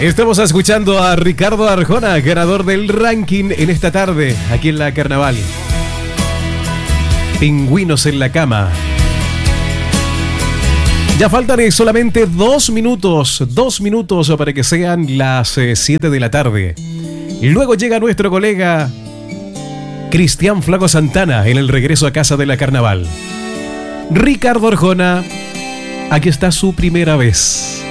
Estamos escuchando a Ricardo Arjona, ganador del ranking en esta tarde, aquí en la Carnaval. Pingüinos en la cama. Ya faltan solamente 2 minutos para que sean las 7 de la tarde. Luego llega nuestro colega Cristian Flaco Santana en el regreso a casa de la Carnaval. Ricardo Arjona, aquí está su primera vez.